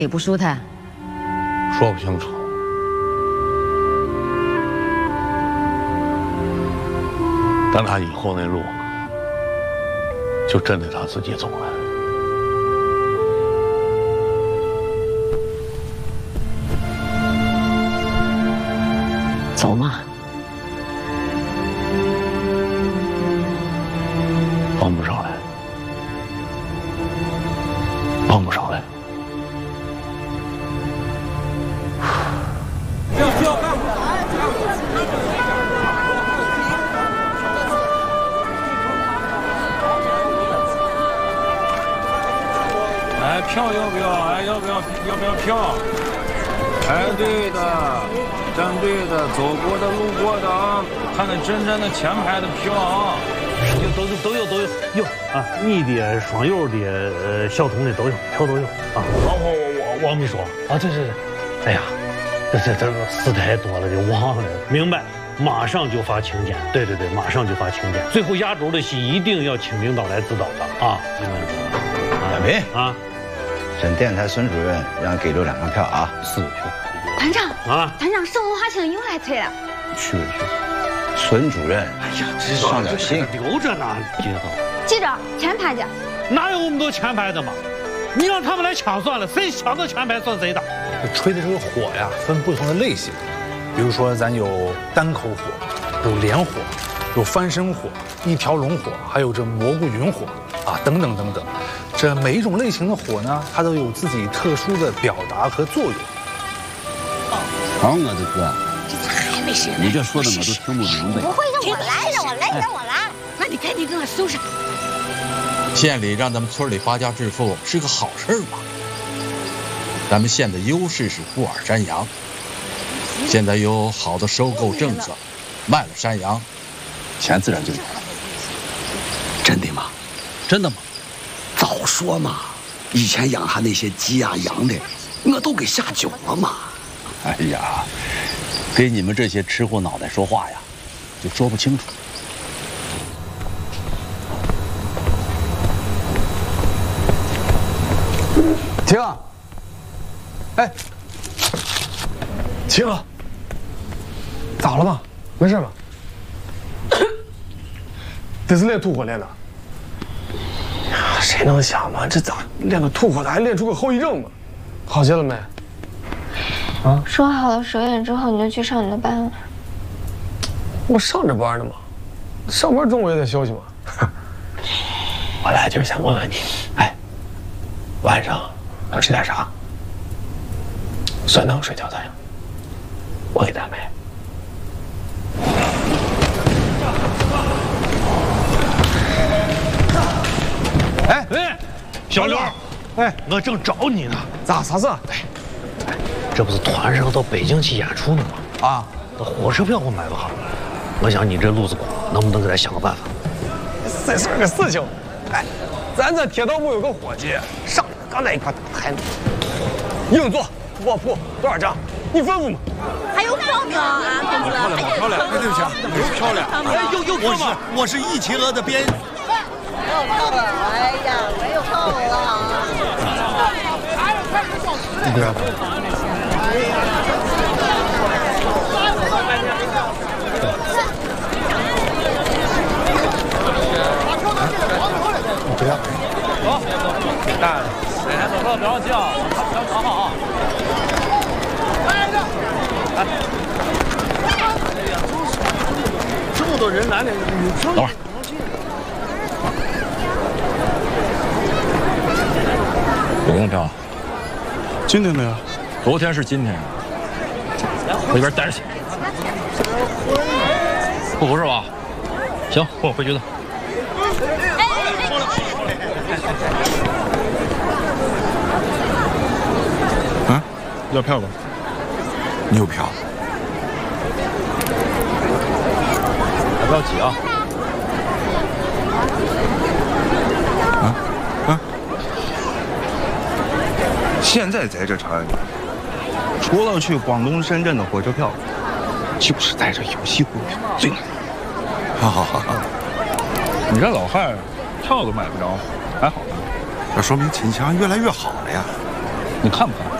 也不舒坦， 说不清楚。但他以后那路，就真得他自己走了。 走嘛。 帮不上来，帮不上来。 哎，票要不要？哎，要不要票？排队的、站队的、走过的、路过的啊，看看真正的前排的票啊，都有有啊，你的、双友的、小童的都有，票都有啊。王秘书啊，对，哎呀，这事太多了，就忘了。明白，马上就发请柬。对，马上就发请柬。最后压轴的戏一定要请领导来指导的啊。 亚平啊。 省电台孙主任让给了2张票啊，4个票。 团长啊，团长，生活花钱又来催了。 去。孙主任，哎呀，这上点心， 留着呢， 记着前排去。 哪有那么多前排的嘛？你让他们来抢算了，谁抢到前排算谁的。 吹的这个火呀，分不同的类型，比如说咱有单口火，有连火，有翻身火，一条龙火，还有这蘑菇云火啊，等等。这每一种类型的火呢，它都有自己特殊的表达和作用。 好，我的哥， 这还没事， 你这说的我都听不明白。 不会，让我来。那你赶紧给我收拾。 县里让咱们村里发家致富是个好事嘛。咱们县的优势是布尔山羊，现在有好的收购政策，卖了山羊，钱自然就有了。 真的吗？ 真的吗？ 早说嘛！以前养下那些鸡呀、羊的，我都给下酒了嘛。 哎呀，给你们这些吃货脑袋说话呀，就说不清楚。 停！哎，停！咋了吧？没事吧？这是练吐火练的。 谁能想嘛？这咋练个吐火的，还练出个后遗症嘛？好些了没？啊？ 说好了10点之后你就去上你的班了。 我上着班呢嘛，上班中午也得休息嘛。我来就是想问问你，哎，晚上要吃点啥？酸汤水饺咋样？我给你安排。 哎，小刘，哎，我正找你呢。 啥事？ 哎，这不是团上到北京去演出呢吗？啊，那火车票我买不好，我想你这路子广，能不能给咱想个办法？ 这是个事情。哎，咱这铁道部有个伙计，上次刚在一块打牌呢。硬座卧铺多少张？你吩咐嘛。 还有票没有啊？ 漂亮！哎，对不起啊，漂亮！ 哎，又票吗？我是一企鹅的编。 没有票了，哎呀，没有票了。 你不要。你不要。 走，大的，哪天走错不要叫，不要讨好啊。来，哎呀，这么多人来了，你等会儿。 有空票？ 今天的呀？ 昨天是今天。回一边待着去。不合适吧？行，我回去的。 啊？要票吧？ 你有票？ 不要急啊！ 现在在这城里，除了去广东、深圳的火车票，就是在这有戏会票最难。 好，你这老汉票都买不着，还好吧？ 这说明秦腔越来越好了呀。 你看不看？